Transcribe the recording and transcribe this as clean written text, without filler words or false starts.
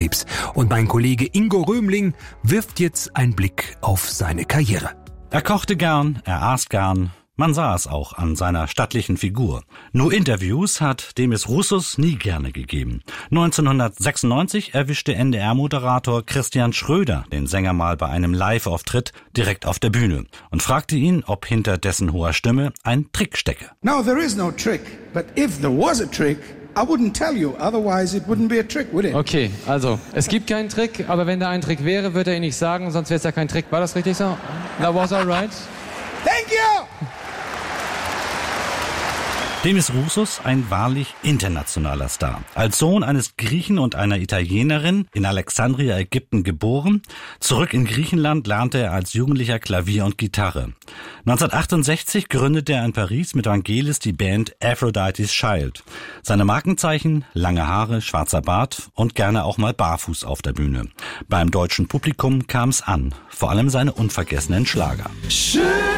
Krebs. Und mein Kollege Ingo Römling wirft jetzt einen Blick auf seine Karriere. Er kochte gern, er aß gern. Man sah es auch an seiner stattlichen Figur. Nur Interviews hat Demis Roussos nie gerne gegeben. 1996 erwischte NDR-Moderator Christian Schröder den Sänger mal bei einem Live-Auftritt direkt auf der Bühne und fragte ihn, ob hinter dessen hoher Stimme ein Trick stecke. No, there is no trick. But if there was a trick, I wouldn't tell you. Otherwise it wouldn't be a trick, would it? Okay, also, es gibt keinen Trick, aber wenn da ein Trick wäre, würde er ihn nicht sagen, sonst wäre es ja kein Trick. War das richtig so? That was all right? Thank you! Demis Roussos, ein wahrlich internationaler Star. Als Sohn eines Griechen und einer Italienerin, in Alexandria, Ägypten geboren. Zurück in Griechenland lernte er als Jugendlicher Klavier und Gitarre. 1968 gründete er in Paris mit Vangelis die Band Aphrodite's Child. Seine Markenzeichen: lange Haare, schwarzer Bart und gerne auch mal barfuß auf der Bühne. Beim deutschen Publikum kam es an, vor allem seine unvergessenen Schlager. Schön.